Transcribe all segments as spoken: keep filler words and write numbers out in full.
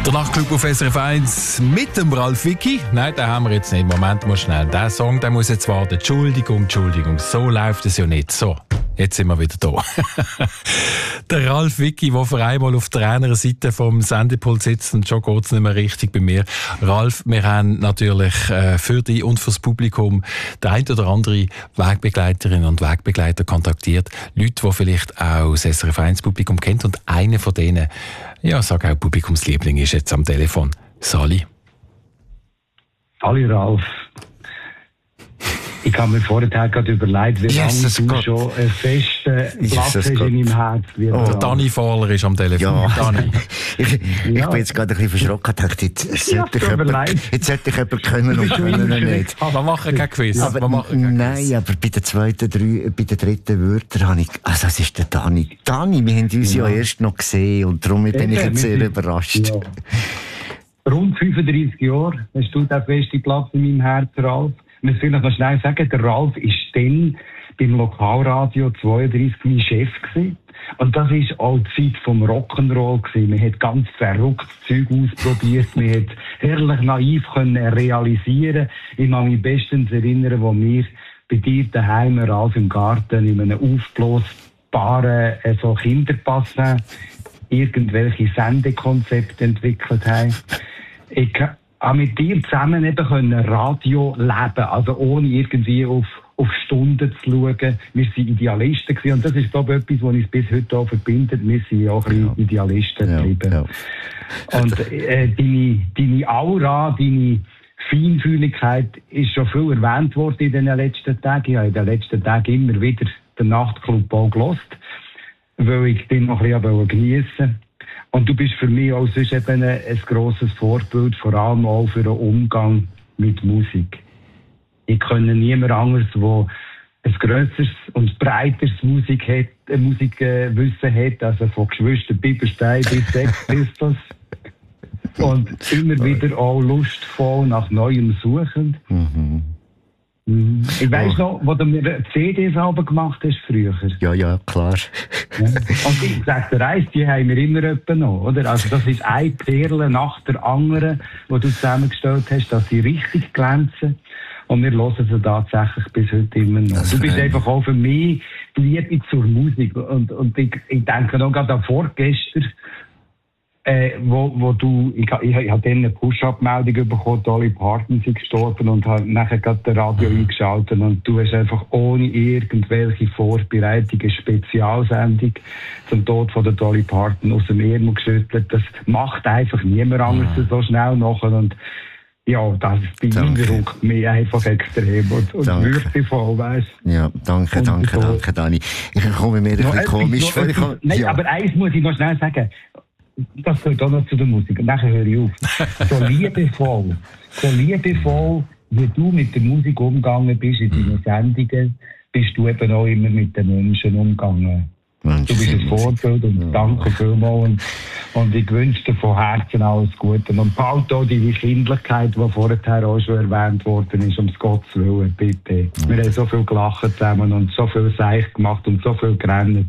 Der Nachtclub auf S R F eins mit dem Ralf Vicki. Nein, den haben wir jetzt nicht. Moment mal schnell. Der Song, der muss jetzt warten. Entschuldigung, Entschuldigung. So läuft es ja nicht. So, jetzt sind wir wieder da. Der Ralf Vicki, der für einmal auf der anderen Seite vom Sendepult sitzt, und schon geht es nicht mehr richtig bei mir. Ralf, wir haben natürlich äh, für dich und fürs Publikum der ein oder andere Wegbegleiterinnen und Wegbegleiter kontaktiert. Leute, die vielleicht auch das S R F eins Publikum kennt, und einer von denen, ja, sag auch Publikumsliebling, ist jetzt am Telefon. Sali. Sali Ralf. Ich habe mir vorher gerade überlegt, wie yes, lange du Gott. schon einen festen Platz hast in meinem Herz. Oh, der Dani Fahler ist am Telefon. Ja. Dani. ich, ich ja. bin jetzt gerade ein bisschen verschrocken und dachte, jetzt sollte ich jemanden jemand können und können nicht. Wir machen kein Quiz. Aber, wir machen kein nein, Quiz. aber bei den zweiten, drei, bei den dritten Wörtern habe ich, also das ist der Dani. Dani, wir haben uns ja, ja erst noch gesehen und darum bin ich jetzt sehr überrascht. Ja. Rund fünfunddreissig Jahre hast du den festen Platz in meinem Herz, Ralf. Ich muss vielleicht noch schnell sagen, der Ralf war dann beim Lokalradio zweiunddreißig mein Chef gewesen. Und das war auch die Zeit vom Rock'n'Roll gewesen. Man hat ganz verrücktes Zeug ausprobiert. Man hat herrlich naiv können realisieren. Ich kann mich bestens erinnern, wo wir bei dir daheim, Ralf, im Garten, in einem aufblasbaren äh, so Kinderpass irgendwelche Sendekonzepte entwickelt haben. Ich auch mit dir zusammen eben können Radio leben, also ohne irgendwie auf, auf Stunden zu schauen. Wir waren Idealisten gewesen. Und das ist, glaube ich, etwas, was uns bis heute auch verbindet. Wir sind auch ein bisschen Idealisten geblieben. Ja, ja. Und äh, deine, deine Aura, deine Feinfühligkeit ist schon viel erwähnt worden in den letzten Tagen. Ich habe in den letzten Tagen immer wieder den Nachtclub auch gehört, weil ich den noch ein bisschen geniessen wollte. Und du bist für mich auch sonst eben ein, ein grosses Vorbild, vor allem auch für den Umgang mit Musik. Ich kenne niemand anderes, der ein grösseres und breiteres Musik hat, äh, Musikwissen äh, hat, also von Geschwister Bibelstein bis Sex Pistols. Und immer wieder auch lustvoll nach Neuem suchend. Mhm. Ich weiss noch, wo du mir C Ds selber gemacht hast früher. Ja, ja, klar. Ja. Und ich sag dir eins, die haben wir immer etwa noch, oder? Also das ist eine Perle nach der anderen, die du zusammengestellt hast, dass sie richtig glänzen. Und wir hören sie tatsächlich bis heute immer noch. Das du bist einfach auch für mich die Liebe zur Musik. Und, und ich, ich denke noch gerade an vorgestern, Äh, wo, wo du, ich, ich, ich habe dann eine Push-Up-Meldung bekommen, Dolly Parton ist gestorben, und habe nachher gerade das Radio mhm. eingeschaltet, und du hast einfach ohne irgendwelche Vorbereitung eine Spezialsendung zum Tod von der Dolly Parton aus dem Ärmel geschüttelt. Das macht einfach niemand anderes mhm. so schnell nachher, und ja, das beeindruckt mich einfach extrem und, und würdevoll, weißt du. Ja, danke, und danke, so. danke, Dani. Ich komme mir ein bisschen no, komisch vor. Noch, nein, ja. aber eins muss ich noch schnell sagen. Das gehört auch noch zu der Musik. Und nachher höre ich auf. So liebevoll, so liebevoll, wie du mit der Musik umgegangen bist in deinen Sendungen, bist du eben auch immer mit den Menschen umgegangen. Mensch, du bist ein Vorbild, und ja. danke vielmals. Und, und ich wünsche dir von Herzen alles Gute. Und behalte auch deine Kindlichkeit, die vorher auch schon erwähnt worden ist, um Gottes Willen, bitte. Ja. Wir haben so viel gelacht zusammen und so viel Seich gemacht und so viel gerannt.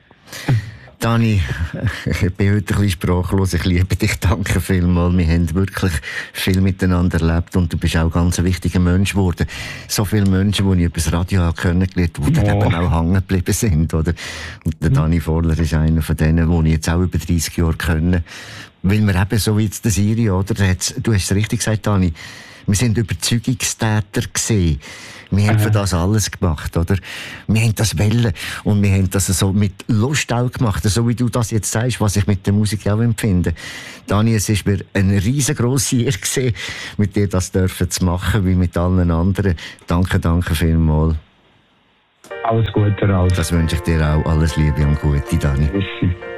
Dani, ich bin heute ein bisschen sprachlos. Ich liebe dich, danke vielmals. Wir haben wirklich viel miteinander erlebt, und du bist auch ganz ein wichtiger Mensch geworden. So viele Menschen, die ich über das Radio kennengelernt habe, die oh. eben auch hängen geblieben sind. Oder? Und der Dani Fahler ist einer von denen, die ich jetzt auch über dreißig Jahre kenne. Weil wir eben so wie jetzt der Siri, oder? Du hast es richtig gesagt, Dani. Wir sind Überzeugungstäter gewesen. Wir haben für das alles gemacht, oder? Wir haben das wollen. Und wir haben das so mit Lust auch gemacht. So wie du das jetzt sagst, was ich mit der Musik auch empfinde. Dani, es war mir eine riesengroße Ehre gewesen, mit dir das dürfen zu machen, wie mit allen anderen. Danke, danke vielmals. Alles Gute, Ralf. Das wünsche ich dir auch. Alles Liebe und Gute, Dani. Merci.